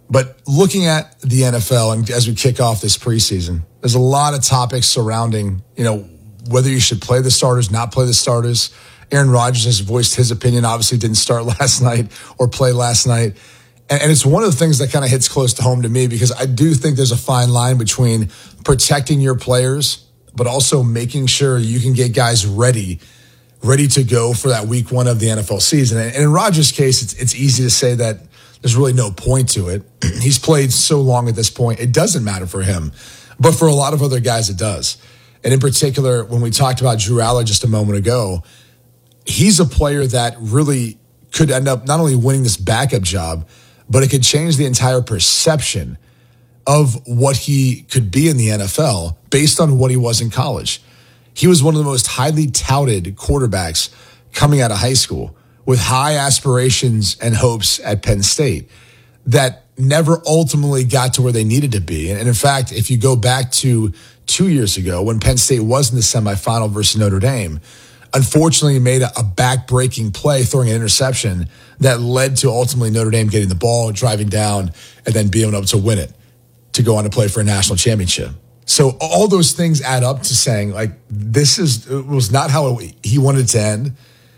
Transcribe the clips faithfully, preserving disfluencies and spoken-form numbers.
But looking at the N F L, and as we kick off this preseason, there's a lot of topics surrounding, you know, whether you should play the starters, not play the starters. Aaron Rodgers has voiced his opinion, obviously didn't start last night or play last night. And, and it's one of the things that kind of hits close to home to me, because I do think there's a fine line between protecting your players, but also making sure you can get guys ready, ready to go for that week one of the N F L season. And in Rodgers' case, it's, it's easy to say that there's really no point to it. He's played so long at this point, it doesn't matter for him. But for a lot of other guys, it does. And in particular, when we talked about Drew Aller just a moment ago, he's a player that really could end up not only winning this backup job, but it could change the entire perception of what he could be in the N F L based on what he was in college. He was one of the most highly touted quarterbacks coming out of high school, with high aspirations and hopes at Penn State that never ultimately got to where they needed to be. And in fact, if you go back to two years ago when Penn State was in the semifinal versus Notre Dame, unfortunately made a, a back-breaking play, throwing an interception that led to ultimately Notre Dame getting the ball, driving down, and then being able to win it to go on to play for a national championship. So all those things add up to saying, like, this is it was not how it, he wanted it to end.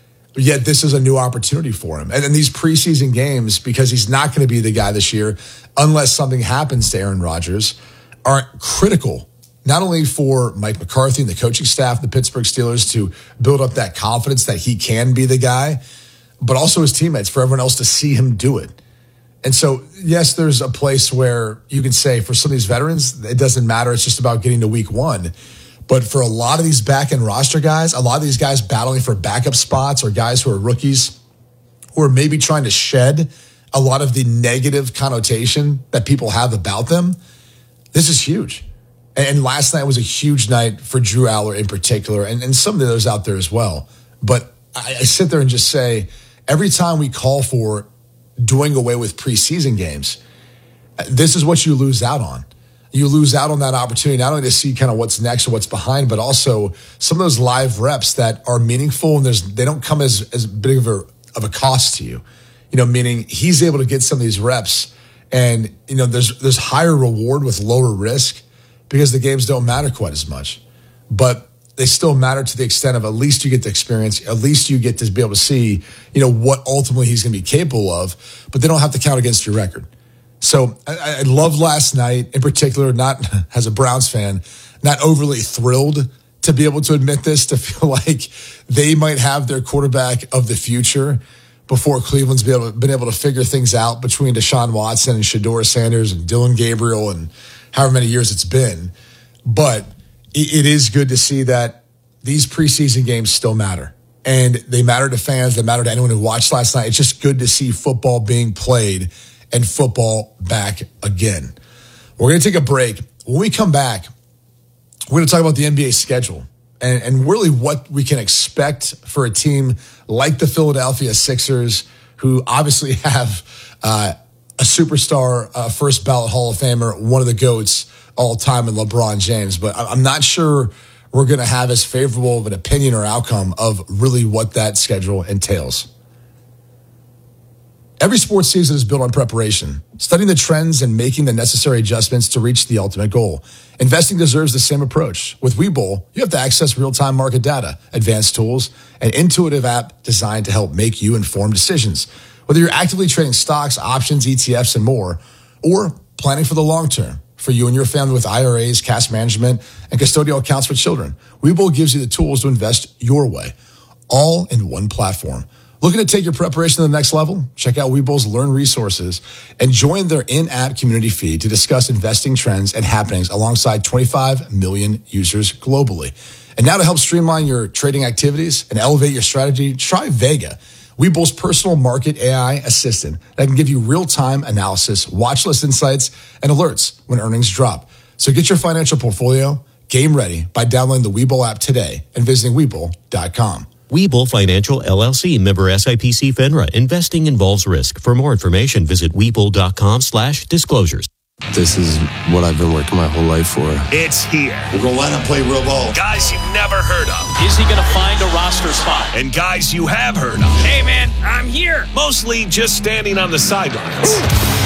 Yet this is a new opportunity for him. And in these preseason games, because he's not going to be the guy this year, unless something happens to Aaron Rodgers, are critical, not only for Mike McCarthy and the coaching staff of the Pittsburgh Steelers to build up that confidence that he can be the guy, but also his teammates, for everyone else to see him do it. And so, yes, there's a place where you can say for some of these veterans, it doesn't matter. It's just about getting to week one. But for a lot of these back-end roster guys, a lot of these guys battling for backup spots or guys who are rookies who are maybe trying to shed a lot of the negative connotation that people have about them, this is huge. And last night was a huge night for Drew Aller in particular, and, and some of those out there as well. But I, I sit there and just say, every time we call for doing away with preseason games, this is what you lose out on. You lose out on that opportunity, not only to see kind of what's next or what's behind, but also some of those live reps that are meaningful, and there's they don't come as, as big of a, of a cost to you. You know, meaning he's able to get some of these reps, and, you know, there's there's higher reward with lower risk because the games don't matter quite as much. But they still matter to the extent of at least you get the experience, at least you get to be able to see, you know, what ultimately he's going to be capable of, but they don't have to count against your record. So I, I loved last night in particular, not as a Browns fan, not overly thrilled to be able to admit this, to feel like they might have their quarterback of the future before Cleveland's been able, been able to figure things out between Deshaun Watson and Shedeur Sanders and Dylan Gabriel and however many years it's been. But it, it is good to see that these preseason games still matter. And they matter to fans. They matter to anyone who watched last night. It's just good to see football being played and football back again. We're going to take a break. When we come back, we're going to talk about the N B A schedule and, and really what we can expect for a team like the Philadelphia Sixers, who obviously have uh, a superstar, uh, first ballot Hall of Famer, one of the GOATs all time in LeBron James. But I'm not sure we're going to have as favorable of an opinion or outcome of really what that schedule entails. Every sports season is built on preparation, studying the trends and making the necessary adjustments to reach the ultimate goal. Investing deserves the same approach. With Webull, you have to access real-time market data, advanced tools, an intuitive app designed to help make you informed decisions. Whether you're actively trading stocks, options, E T Fs, and more, or planning for the long term for you and your family with I R As, cash management, and custodial accounts for children, Webull gives you the tools to invest your way, all in one platform. Looking to take your preparation to the next level? Check out Webull's Learn resources and join their in-app community feed to discuss investing trends and happenings alongside twenty-five million users globally. And now to help streamline your trading activities and elevate your strategy, try Vega, Webull's personal market A I assistant that can give you real-time analysis, watch list insights, and alerts when earnings drop. So get your financial portfolio game ready by downloading the Webull app today and visiting Webull dot com. Webull Financial, L L C, member S I P C FINRA. Investing involves risk. For more information, visit Webull.com slash disclosures. This is what I've been working my whole life for. It's here. We're going to line up, play real ball. Guys you've never heard of. Is he going to find a roster spot? And guys you have heard of. Hey, man, I'm here. Mostly just standing on the sidelines.